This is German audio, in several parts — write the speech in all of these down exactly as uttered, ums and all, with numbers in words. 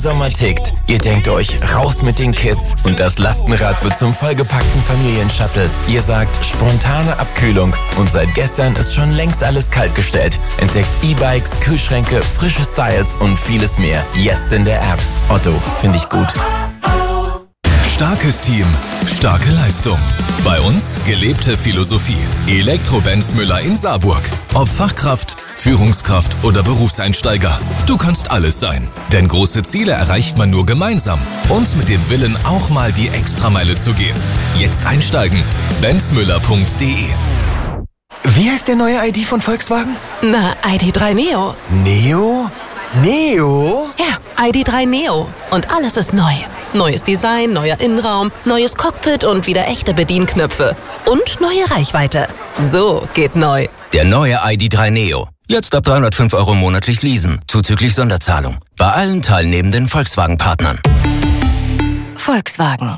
Sommer tickt. Ihr denkt euch, raus mit den Kids und das Lastenrad wird zum vollgepackten Familienshuttle. Ihr sagt, spontane Abkühlung und seit gestern ist schon längst alles kaltgestellt. Entdeckt E-Bikes, Kühlschränke, frische Styles und vieles mehr. Jetzt in der App. Otto, finde ich gut. Starkes Team, starke Leistung. Bei uns gelebte Philosophie. Elektro-Benz Müller in Saarburg. Ob Fachkraft, Führungskraft oder Berufseinsteiger. Du kannst alles sein. Denn große Ziele erreicht man nur gemeinsam. Und mit dem Willen, auch mal die Extrameile zu gehen. Jetzt einsteigen. benzmüller punkt de. Wie heißt der neue I D von Volkswagen? Na, I D drei Neo. Neo? Neo? Ja, I D drei Neo. Und alles ist neu. Neues Design, neuer Innenraum, neues Cockpit und wieder echte Bedienknöpfe. Und neue Reichweite. So geht neu. Der neue I D drei Neo. Jetzt ab dreihundertfünf Euro monatlich leasen, zuzüglich Sonderzahlung. Bei allen teilnehmenden Volkswagen-Partnern. Volkswagen.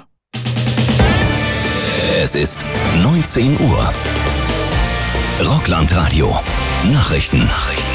Es ist neunzehn Uhr. Rockland-Radio. Nachrichten. Nachrichten.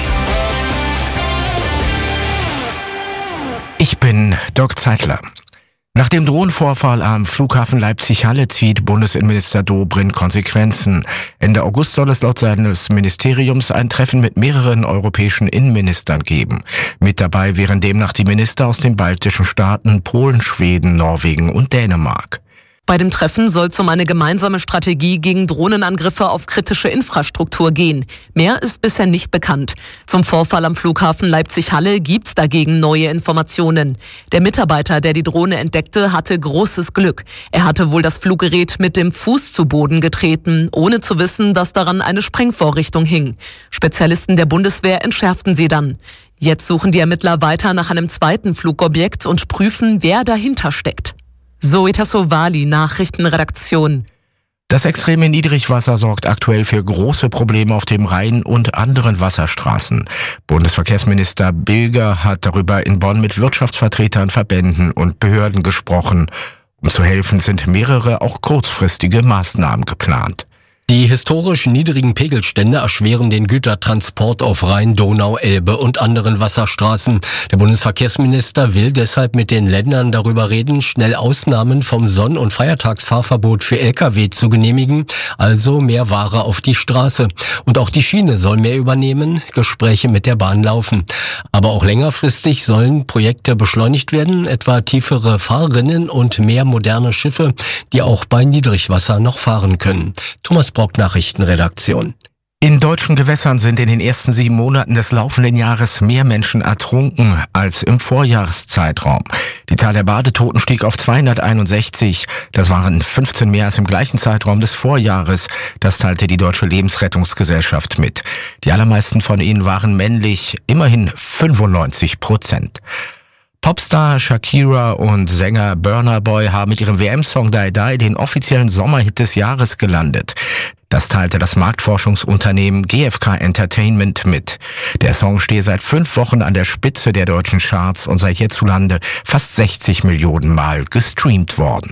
Ich bin Dirk Zeitler. Nach dem Drohnenvorfall am Flughafen Leipzig-Halle zieht Bundesinnenminister Dobrindt Konsequenzen. Ende August soll es laut seines Ministeriums ein Treffen mit mehreren europäischen Innenministern geben. Mit dabei wären demnach die Minister aus den baltischen Staaten, Polen, Schweden, Norwegen und Dänemark. Bei dem Treffen soll es um eine gemeinsame Strategie gegen Drohnenangriffe auf kritische Infrastruktur gehen. Mehr ist bisher nicht bekannt. Zum Vorfall am Flughafen Leipzig-Halle gibt's dagegen neue Informationen. Der Mitarbeiter, der die Drohne entdeckte, hatte großes Glück. Er hatte wohl das Fluggerät mit dem Fuß zu Boden getreten, ohne zu wissen, dass daran eine Sprengvorrichtung hing. Spezialisten der Bundeswehr entschärften sie dann. Jetzt suchen die Ermittler weiter nach einem zweiten Flugobjekt und prüfen, wer dahinter steckt. Zoe Tassovali, Nachrichtenredaktion. Das extreme Niedrigwasser sorgt aktuell für große Probleme auf dem Rhein und anderen Wasserstraßen. Bundesverkehrsminister Bilger hat darüber in Bonn mit Wirtschaftsvertretern, Verbänden und Behörden gesprochen. Um zu helfen, sind mehrere auch kurzfristige Maßnahmen geplant. Die historisch niedrigen Pegelstände erschweren den Gütertransport auf Rhein, Donau, Elbe und anderen Wasserstraßen. Der Bundesverkehrsminister will deshalb mit den Ländern darüber reden, schnell Ausnahmen vom Sonn- und Feiertagsfahrverbot für L K W zu genehmigen, also mehr Ware auf die Straße. Und auch die Schiene soll mehr übernehmen, Gespräche mit der Bahn laufen. Aber auch längerfristig sollen Projekte beschleunigt werden, etwa tiefere Fahrrinnen und mehr moderne Schiffe, die auch bei Niedrigwasser noch fahren können. Thomas Nachrichtenredaktion. In deutschen Gewässern sind in den ersten sieben Monaten des laufenden Jahres mehr Menschen ertrunken als im Vorjahreszeitraum. Die Zahl der Badetoten stieg auf zweihunderteinundsechzig. Das waren fünfzehn mehr als im gleichen Zeitraum des Vorjahres. Das teilte die Deutsche Lebensrettungsgesellschaft mit. Die allermeisten von ihnen waren männlich, immerhin fünfundneunzig Prozent. Popstar Shakira und Sänger Burna Boy haben mit ihrem W M-Song Die Die den offiziellen Sommerhit des Jahres gelandet. Das teilte das Marktforschungsunternehmen G F K Entertainment mit. Der Song stehe seit fünf Wochen an der Spitze der deutschen Charts und sei hierzulande fast sechzig Millionen Mal gestreamt worden.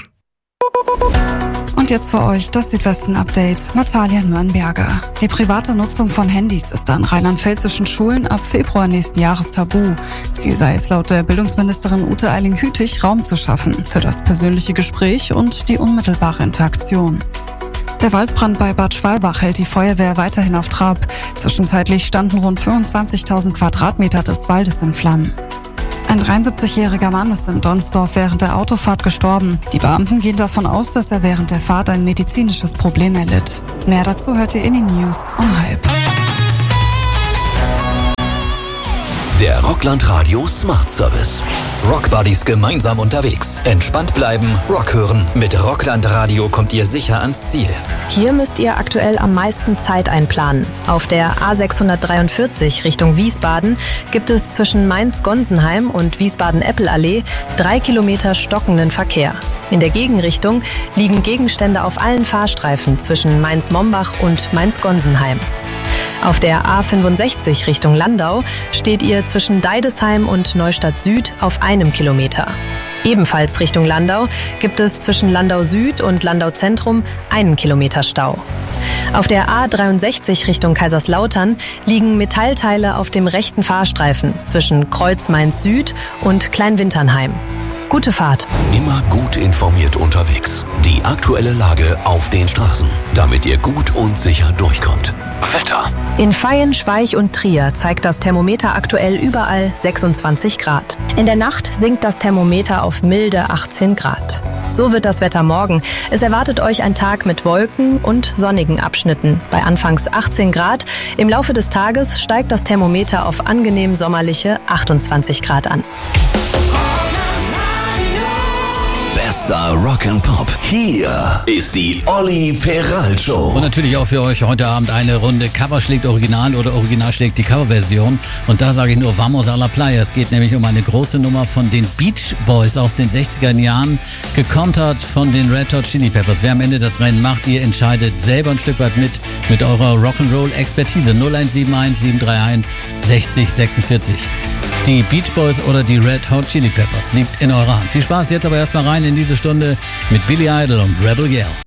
Und jetzt für euch das Südwesten-Update. Natalia Nürnberger. Die private Nutzung von Handys ist an rheinland-pfälzischen Schulen ab Februar nächsten Jahres tabu. Ziel sei es laut der Bildungsministerin Ute Eiling-Hütig, Raum zu schaffen für das persönliche Gespräch und die unmittelbare Interaktion. Der Waldbrand bei Bad Schwalbach hält die Feuerwehr weiterhin auf Trab. Zwischenzeitlich standen rund fünfundzwanzigtausend Quadratmeter des Waldes in Flammen. Ein dreiundsiebzigjähriger Mann ist in Donsdorf während der Autofahrt gestorben. Die Beamten gehen davon aus, dass er während der Fahrt ein medizinisches Problem erlitt. Mehr dazu hört ihr in den News um halb. Der Rockland Radio Smart Service. Rockbuddies gemeinsam unterwegs. Entspannt bleiben, Rock hören. Mit Rockland Radio kommt ihr sicher ans Ziel. Hier müsst ihr aktuell am meisten Zeit einplanen. Auf der A sechshundertdreiundvierzig Richtung Wiesbaden gibt es zwischen Mainz-Gonsenheim und Wiesbaden-Eppelallee drei Kilometer stockenden Verkehr. In der Gegenrichtung liegen Gegenstände auf allen Fahrstreifen zwischen Mainz-Mombach und Mainz-Gonsenheim. Auf der A fünfundsechzig Richtung Landau steht ihr zwischen Deidesheim und Neustadt Süd auf einem Kilometer. Ebenfalls Richtung Landau gibt es zwischen Landau Süd und Landau Zentrum einen Kilometer Stau. Auf der A dreiundsechzig Richtung Kaiserslautern liegen Metallteile auf dem rechten Fahrstreifen zwischen Kreuz-Mainz-Süd und Kleinwinternheim. Gute Fahrt. Immer gut informiert unterwegs. Die aktuelle Lage auf den Straßen, damit ihr gut und sicher durchkommt. Wetter. In Vaihingen, Schweich und Trier zeigt das Thermometer aktuell überall sechsundzwanzig Grad. In der Nacht sinkt das Thermometer auf milde achtzehn Grad. So wird das Wetter morgen. Es erwartet euch ein Tag mit Wolken und sonnigen Abschnitten. Bei anfangs achtzehn Grad. Im Laufe des Tages steigt das Thermometer auf angenehm sommerliche achtundzwanzig Grad an. Bester Rock'n'Pop. Hier ist die Olli Peral Show. Und natürlich auch für euch heute Abend eine Runde Cover schlägt Original oder Original schlägt die Coverversion. Und da sage ich nur Vamos a la Playa. Es geht nämlich um eine große Nummer von den Beach Boys aus den sechziger Jahren, gekontert von den Red Hot Chili Peppers. Wer am Ende das Rennen macht, ihr entscheidet selber ein Stück weit mit mit eurer Rock'n'Roll-Expertise. null eins sieben eins sieben drei eins sechzig sechsundvierzig. Die Beach Boys oder die Red Hot Chili Peppers liegt in eurer Hand. Viel Spaß jetzt aber erstmal rein in diese Stunde mit Billy Idol und Rebel Yell.